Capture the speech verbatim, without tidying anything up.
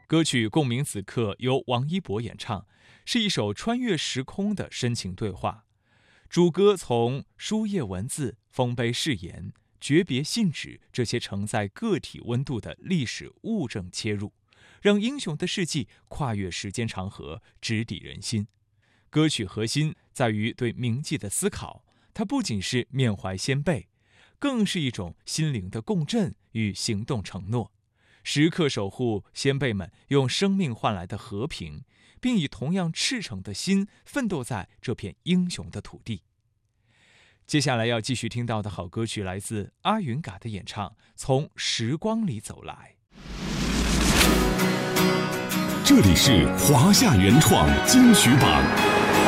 歌曲《共鸣此刻》由王一博演唱，是一首穿越时空的深情对话。主歌从书页文字、丰碑誓言、诀别信纸这些承载个体温度的历史物证切入，让英雄的事迹跨越时间长河，直抵人心。歌曲核心在于对铭记的思考，它不仅是缅怀先辈，更是一种心灵的共振与行动承诺，时刻守护先辈们用生命换来的和平，并以同样赤诚的心奋斗在这片英雄的土地。接下来要继续听到的好歌曲来自阿云嘎的演唱《从时光里走来》。 这里是华夏原创金曲榜。